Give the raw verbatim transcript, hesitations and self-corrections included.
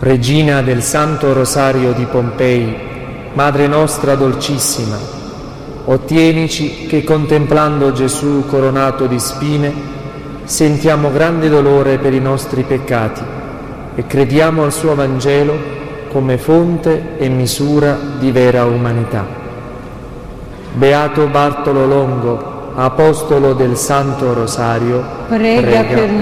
Regina del Santo Rosario di Pompei, Madre nostra dolcissima, ottienici che contemplando Gesù coronato di spine sentiamo grande dolore per i nostri peccati e crediamo al suo Vangelo come fonte e misura di vera umanità. Beato Bartolo Longo, apostolo del Santo Rosario, prega, prega per noi.